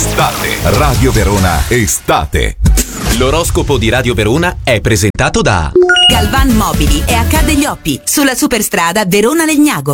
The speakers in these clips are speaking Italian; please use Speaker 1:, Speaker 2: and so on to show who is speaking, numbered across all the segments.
Speaker 1: Estate. Radio Verona Estate.
Speaker 2: L'oroscopo di Radio Verona è presentato da
Speaker 3: Galvan Mobili e Accade gli Oppi, sulla superstrada Verona-Legnago.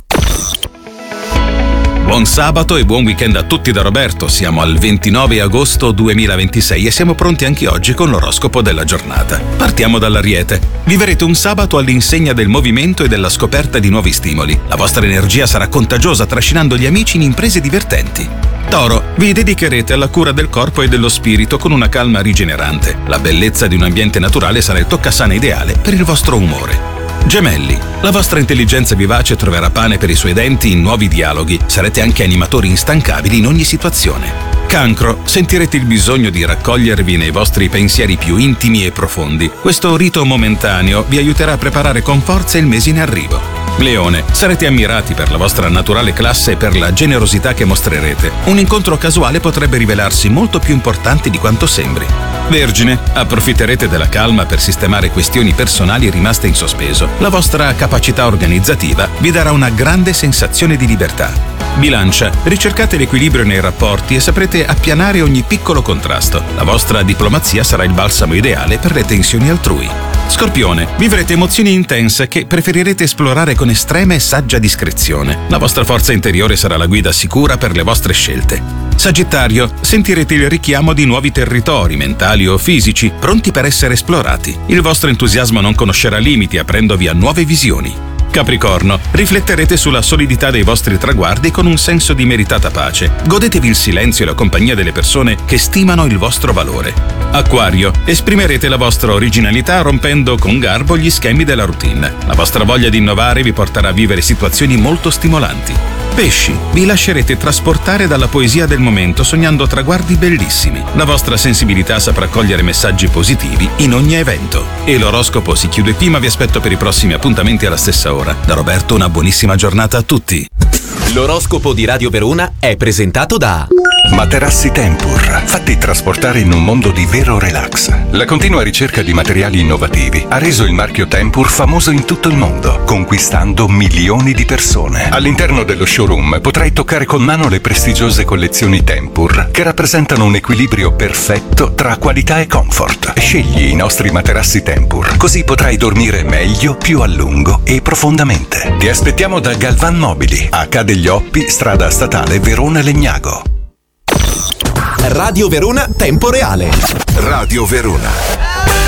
Speaker 4: Buon sabato e buon weekend a tutti da Roberto. Siamo al 29 agosto 2026 e siamo pronti anche oggi con l'oroscopo della giornata. Partiamo dall'Ariete. Vivrete un sabato all'insegna del movimento e della scoperta di nuovi stimoli. La vostra energia sarà contagiosa, trascinando gli amici in imprese divertenti. Toro, vi dedicherete alla cura del corpo e dello spirito con una calma rigenerante. La bellezza di un ambiente naturale sarà il toccasana ideale per il vostro umore. Gemelli, la vostra intelligenza vivace troverà pane per i suoi denti in nuovi dialoghi. Sarete anche animatori instancabili in ogni situazione. Cancro, sentirete il bisogno di raccogliervi nei vostri pensieri più intimi e profondi. Questo rito momentaneo vi aiuterà a preparare con forza il mese in arrivo. Leone, sarete ammirati per la vostra naturale classe e per la generosità che mostrerete. Un incontro casuale potrebbe rivelarsi molto più importante di quanto sembri. Vergine, approfitterete della calma per sistemare questioni personali rimaste in sospeso. La vostra capacità organizzativa vi darà una grande sensazione di libertà. Bilancia, ricercate l'equilibrio nei rapporti e saprete appianare ogni piccolo contrasto. La vostra diplomazia sarà il balsamo ideale per le tensioni altrui. Scorpione, vivrete emozioni intense che preferirete esplorare con estrema e saggia discrezione. La vostra forza interiore sarà la guida sicura per le vostre scelte. Sagittario, sentirete il richiamo di nuovi territori, mentali o fisici, pronti per essere esplorati. Il vostro entusiasmo non conoscerà limiti, aprendovi a nuove visioni. Capricorno, rifletterete sulla solidità dei vostri traguardi con un senso di meritata pace. Godetevi il silenzio e la compagnia delle persone che stimano il vostro valore. Acquario, esprimerete la vostra originalità rompendo con garbo gli schemi della routine. La vostra voglia di innovare vi porterà a vivere situazioni molto stimolanti. Pesci, vi lascerete trasportare dalla poesia del momento sognando traguardi bellissimi. La vostra sensibilità saprà cogliere messaggi positivi in ogni evento. E l'oroscopo si chiude qui, ma vi aspetto per i prossimi appuntamenti alla stessa ora. Da Roberto una buonissima giornata a tutti.
Speaker 2: L'oroscopo di Radio Verona è presentato da
Speaker 1: Materassi Tempur, fatti trasportare in un mondo di vero relax. La continua ricerca di materiali innovativi ha reso il marchio Tempur famoso in tutto il mondo, conquistando milioni di persone. All'interno dello showroom potrai toccare con mano le prestigiose collezioni Tempur, che rappresentano un equilibrio perfetto tra qualità e comfort. Scegli i nostri materassi Tempur, così potrai dormire meglio, più a lungo e profondamente. Ti aspettiamo da Galvan Mobili, a Accade gli Oppi, strada statale Verona-Legnago.
Speaker 2: Radio Verona Tempo Reale.
Speaker 1: Radio Verona.